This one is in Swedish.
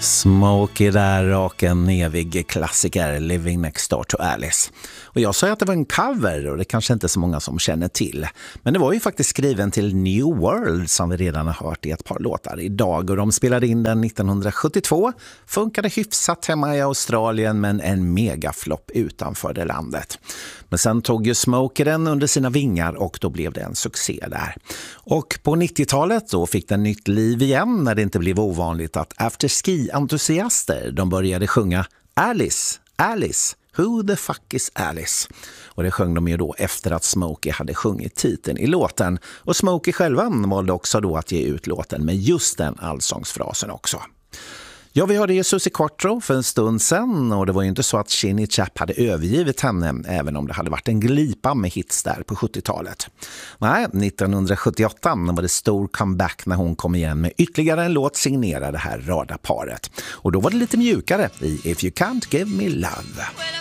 Smokey där och en evig klassiker, Living Next Door to Alice. Och jag sa att det var en cover och det kanske inte är så många som känner till. Men det var ju faktiskt skriven till New World som vi redan har hört i ett par låtar idag. Och de spelade in den 1972, funkade hyfsat hemma i Australien men en megaflopp utanför det landet. Men sen tog ju Smokey den under sina vingar och då blev det en succé där. Och på 90-talet då fick den nytt liv igen när det inte blev ovanligt att afterski-entusiaster de började sjunga Alice, Alice, who the fuck is Alice? Och det sjöng de ju då efter att Smokey hade sjungit titeln i låten. Och Smokey själva valde också då att ge ut låten med just den allsångsfrasen också. Ja, vi hörde ju Susie Quattro för en stund sedan och det var ju inte så att Shinny Chap hade övergivit henne även om det hade varit en glipa med hits där på 70-talet. Nej, 1978 var det stor comeback när hon kom igen med ytterligare en låt signerad det här radarparet. Och då var det lite mjukare i If You Can't Give Me Love.